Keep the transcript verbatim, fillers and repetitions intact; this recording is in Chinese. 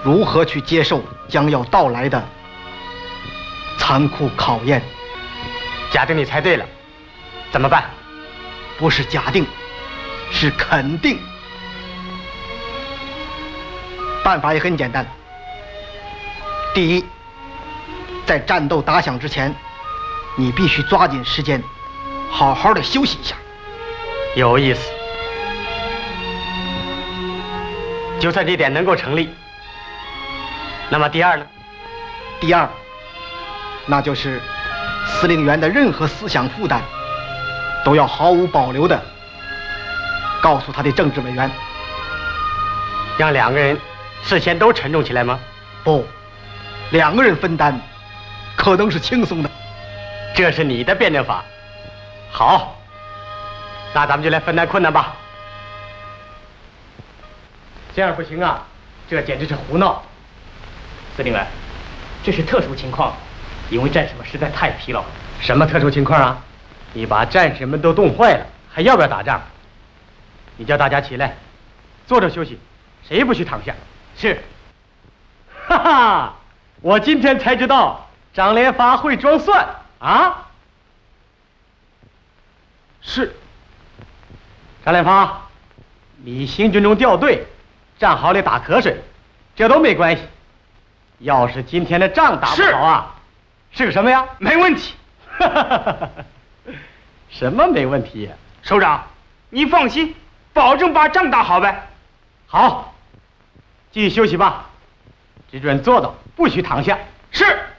如何去接受将要到来的残酷考验。 假定你猜对了，怎么办？ 不是假定，是肯定。办法也很简单。第一，在战斗打响之前，你必须抓紧时间，好好的休息一下。 有意思。就算这点能够成立，那么第二呢？ 第二，那就是司令员的任何思想负担，都要毫无保留的告诉他的政治委员。 让两个人事先都沉重起来吗？ 不，两个人分担，可能是轻松的。 这是你的辩证法。好，那咱们就来分担困难吧。这样不行啊，这简直是胡闹。 司令员，这是特殊情况，因为战士们实在太疲劳了。 什么特殊情况啊？你把战士们都冻坏了，还要不要打仗？你叫大家起来，坐着休息，谁也不许躺下。 是。 哈哈，我今天才知道张连发会装蒜啊！ 是。 张连发，你行军中掉队，站好里打瞌睡，这都没关系。要是今天的仗打不好啊，是个什么呀？ 没问题。 什么没问题呀？ 首长，你放心，保证把仗打好呗。 好，继续休息吧，只准坐倒，不许躺下。 是。